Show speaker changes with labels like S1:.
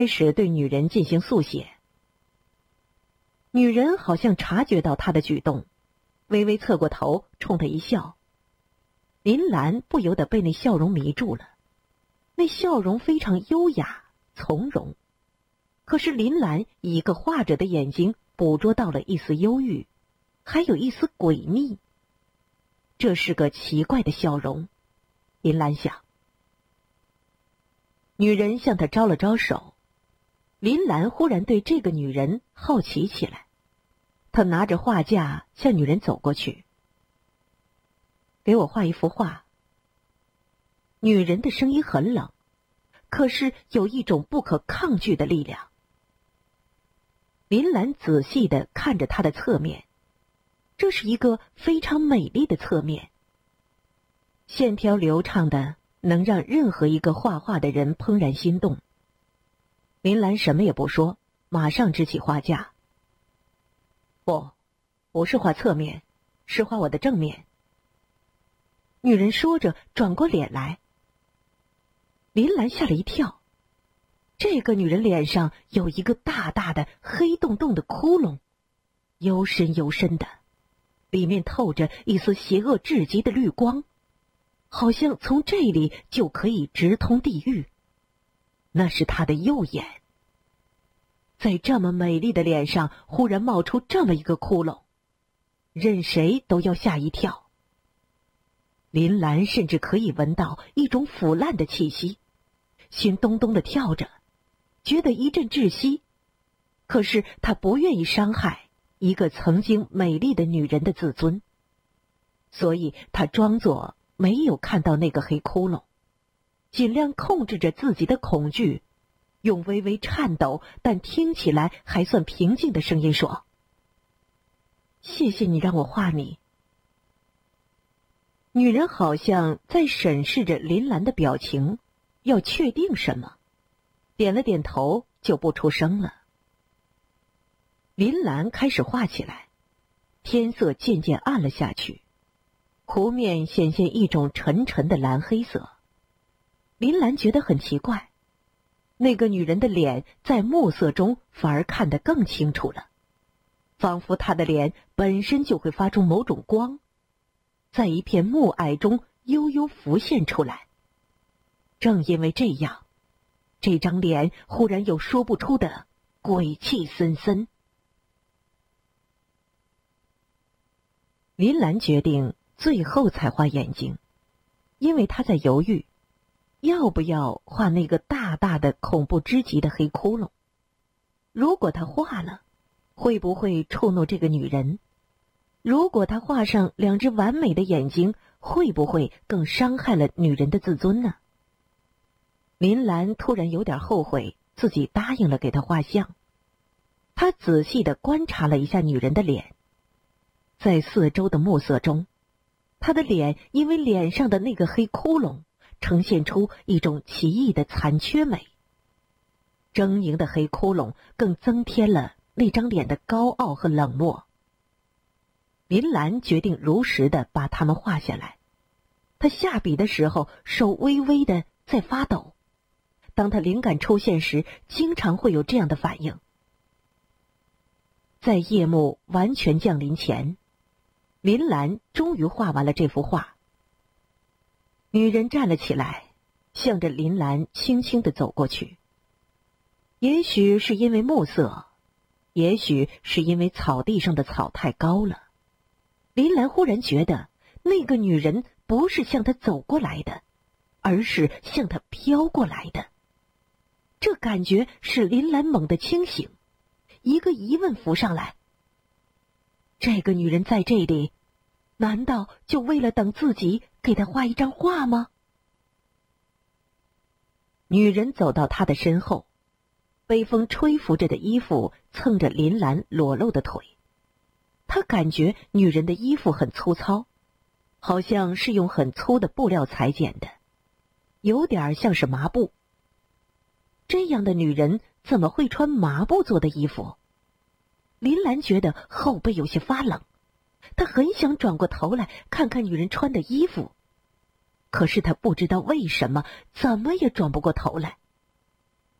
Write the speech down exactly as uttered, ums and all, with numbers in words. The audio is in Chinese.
S1: 开始对女人进行速写。女人好像察觉到他的举动，微微侧过头冲他一笑。林兰不由得被那笑容迷住了，那笑容非常优雅从容，可是林兰以一个画者的眼睛捕捉到了一丝忧郁，还有一丝诡秘。这是个奇怪的笑容，林兰想。女人向他招了招手，林兰忽然对这个女人好奇起来，她拿着画架向女人走过去。给我画一幅画。女人的声音很冷，可是有一种不可抗拒的力量。林兰仔细地看着她的侧面，这是一个非常美丽的侧面，线条流畅的能让任何一个画画的人怦然心动。林兰什么也不说，马上支起画架。不，不是画侧面，是画我的正面。女人说着转过脸来。林兰吓了一跳，这个女人脸上有一个大大的黑洞洞的窟窿，幽深幽深的，里面透着一丝邪恶至极的绿光，好像从这里就可以直通地狱。那是她的右眼。在这么美丽的脸上忽然冒出这么一个窟窿，任谁都要吓一跳。林兰甚至可以闻到一种腐烂的气息，心咚咚地跳着，觉得一阵窒息。可是她不愿意伤害一个曾经美丽的女人的自尊，所以她装作没有看到那个黑窟窿，尽量控制着自己的恐惧，用微微颤抖但听起来还算平静的声音说：谢谢你让我画你。女人好像在审视着林兰的表情，要确定什么，点了点头就不出声了。林兰开始画起来，天色渐渐暗了下去，湖面显现一种沉沉的蓝黑色。林兰觉得很奇怪，那个女人的脸在暮色中反而看得更清楚了，仿佛她的脸本身就会发出某种光，在一片暮霭中悠悠浮现出来。正因为这样，这张脸忽然有说不出的鬼气森森。林兰决定最后才画眼睛，因为她在犹豫，要不要画那个大大的恐怖之极的黑窟窿。如果她画了，会不会触怒这个女人？如果她画上两只完美的眼睛，会不会更伤害了女人的自尊呢？林兰突然有点后悔自己答应了给她画像。她仔细地观察了一下女人的脸，在四周的暮色中，她的脸因为脸上的那个黑窟窿呈现出一种奇异的残缺美。狰狞的黑窟窿更增添了那张脸的高傲和冷漠。林兰决定如实的把它们画下来。她下笔的时候手微微的在发抖，当她灵感出现时经常会有这样的反应。在夜幕完全降临前，林兰终于画完了这幅画。女人站了起来，向着林兰轻轻地走过去。也许是因为暮色，也许是因为草地上的草太高了，林兰忽然觉得那个女人不是向她走过来的，而是向她飘过来的。这感觉使林兰猛地清醒，一个疑问浮上来：这个女人在这里，难道就为了等自己给她画一张画吗？女人走到她的身后，北风吹拂着的衣服蹭着林兰裸露的腿。她感觉女人的衣服很粗糙，好像是用很粗的布料裁剪的，有点像是麻布。这样的女人怎么会穿麻布做的衣服？林兰觉得后背有些发冷，她很想转过头来看看女人穿的衣服，可是她不知道为什么怎么也转不过头来。